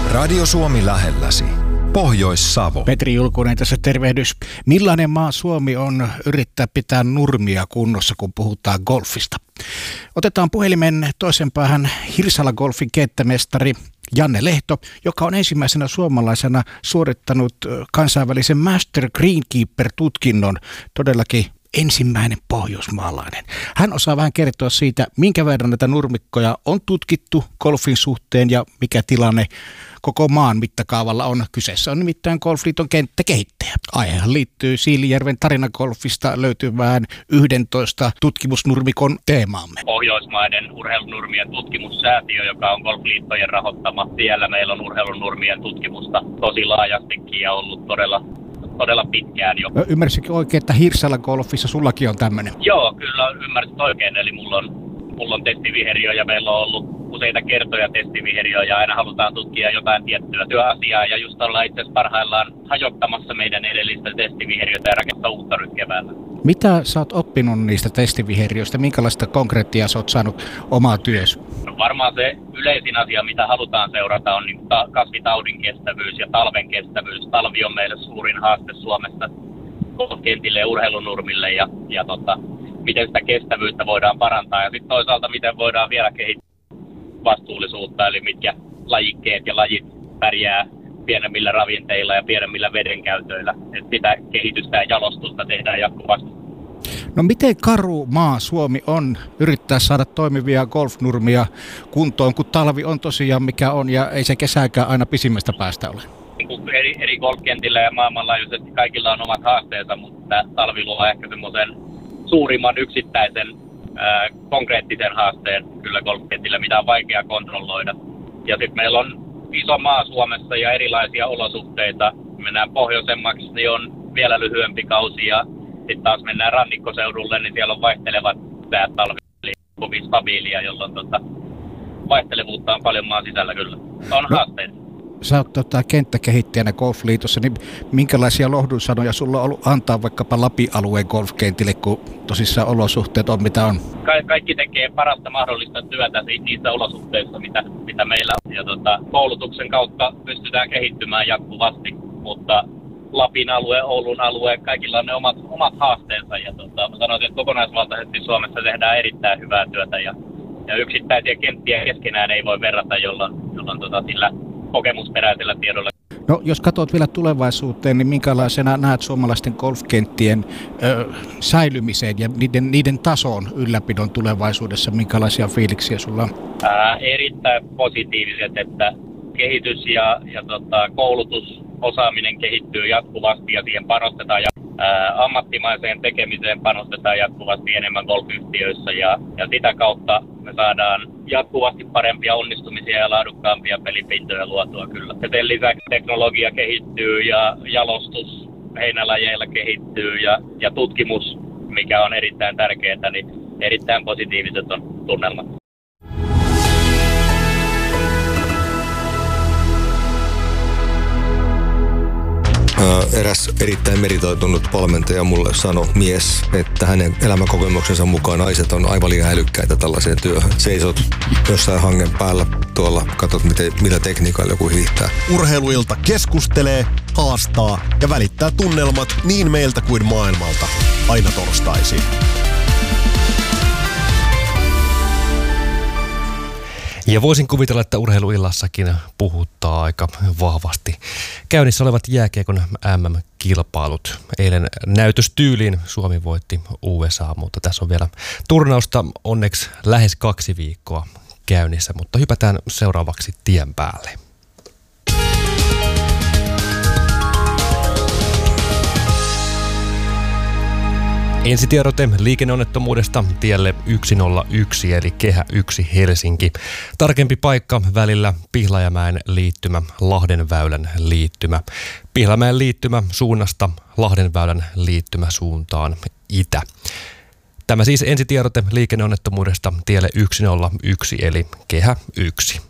Radio Suomi lähelläsi. Pohjois-Savo. Petri Julkunen tässä tervehdys. Millainen maa Suomi on yrittää pitää nurmia kunnossa, kun puhutaan golfista? Otetaan puhelimen toisen päähän Hirsala Golfin kenttämestari Janne Lehto, joka on ensimmäisenä suomalaisena suorittanut kansainvälisen Master Greenkeeper-tutkinnon, todellakin ensimmäinen pohjoismaalainen. Hän osaa vähän kertoa siitä, minkä verran näitä nurmikkoja on tutkittu golfin suhteen ja mikä tilanne koko maan mittakaavalla on. Kyseessä on nimittäin Golfliiton kenttäkehittäjä. Aihehan liittyy Siilijärven tarinagolfista löytyvään 11 tutkimusnurmikon teemaamme. Pohjoismaiden urheilunurmien tutkimussäätiö, joka on Golfliittojen rahoittama. Siellä meillä on urheilunurmien tutkimusta tosi laajastikin ja ollut todella pitkään jo. Ymmärsitkö oikein, että Hirsala Golfissa sullakin on tämmöinen? Joo, kyllä ymmärsit oikein. Eli mulla on testiviheriö ja meillä on ollut useita kertoja testiviheriö ja aina halutaan tutkia jotain tiettyä työasiaa. Ja just ollaan itse asiassa parhaillaan hajottamassa meidän edellistä testiviheriötä ja rakentaa uutta nyt keväällä. Mitä sä oot oppinut niistä testiviheriöistä? Minkälaista konkreettia sä oot saanut omaa työssä? No varmaan se yleisin asia, mitä halutaan seurata, on niin kasvitaudin kestävyys ja talven kestävyys. Talvi on meille suurin haaste Suomessa golfkentille ja urheilunurmille ja miten sitä kestävyyttä voidaan parantaa. Ja sitten toisaalta, miten voidaan vielä kehittää vastuullisuutta, eli mitkä lajikkeet ja lajit pärjää pienemmillä ravinteilla ja pienemmillä vedenkäytöillä. Että sitä kehitystä ja jalostusta tehdään jatkuvasti. No miten karu maa Suomi on yrittää saada toimivia golfnurmia kuntoon, kun talvi on tosiaan mikä on ja ei se kesäkään aina pisimmästä päästä ole? Eri golfkentillä ja maailmanlaajuisesti kaikilla on omat haasteensa, mutta talvi luo ehkä semmoisen suurimman yksittäisen konkreettisen haasteen kyllä golfkentillä, mitä on vaikea kontrolloida. Ja sitten meillä on iso maa Suomessa ja erilaisia olosuhteita. Mennään pohjoisemmaksi, niin on vielä lyhyempi kausi ja sitten taas mennään rannikkoseudulle, niin siellä on vaihtelevat säät talvi, kovin stabiilia, jolloin vaihtelevuutta on paljon maan sisällä kyllä. On haasteita. Sä oot kenttäkehittäjänä Golfliitossa, niin minkälaisia lohdunsanoja sulla on ollut antaa vaikkapa Lapin-alueen golfkentille, kun tosissaan olosuhteet on mitä on? Kaikki tekee parasta mahdollista työtä niissä olosuhteissa, mitä meillä on. Ja koulutuksen kautta pystytään kehittymään jatkuvasti, mutta Lapin alue, Oulun alue, kaikilla on ne omat haasteensa. Ja mä sanoisin, että kokonaisvaltaisesti Suomessa tehdään erittäin hyvää työtä ja yksittäisiä kenttiä keskenään ei voi verrata, jolloin sillä kokemusperäisellä tiedolla. No, jos katsot vielä tulevaisuuteen, niin minkälaisena näet suomalaisten golfkenttien säilymisen ja niiden tason ylläpidon tulevaisuudessa? Minkälaisia fiiliksiä sulla on? Erittäin positiiviset, että kehitys ja koulutusosaaminen kehittyy jatkuvasti ja siihen panostetaan. Ammattimaiseen tekemiseen panostetaan jatkuvasti enemmän golfyhtiöissä ja sitä kautta me saadaan jatkuvasti parempia onnistumisia ja laadukkaampia pelipintoja luotua kyllä. Ja sen lisäksi teknologia kehittyy ja jalostus heinälajeilla kehittyy ja tutkimus, mikä on erittäin tärkeää, niin erittäin positiiviset on tunnelmat. Eräs erittäin meritoitunut valmentaja mulle sanoi mies, että hänen elämänkokemuksensa mukaan naiset on aivan liian älykkäitä tällaiseen työhön. Seisot jossain hangen päällä tuolla, katsot millä tekniikalla joku hiihtää. Urheiluilta keskustelee, haastaa ja välittää tunnelmat niin meiltä kuin maailmalta. Aina torstaisin. Ja voisin kuvitella, että urheiluillassakin puhuttaa aika vahvasti käynnissä olevat jääkiekon MM-kilpailut. Eilen näytöstyyliin Suomi voitti USA, mutta tässä on vielä turnausta onneksi lähes 2 viikkoa käynnissä, mutta hypätään seuraavaksi tien päälle. Ensitiedote liikenneonnettomuudesta tielle 101 eli Kehä 1 Helsinki. Tarkempi paikka välillä Pihlajamäen liittymä, Lahdenväylän liittymä. Pihlajamäen liittymä suunnasta Lahdenväylän liittymä suuntaan itä. Tämä siis ensitiedote liikenneonnettomuudesta tielle 101 eli Kehä 1.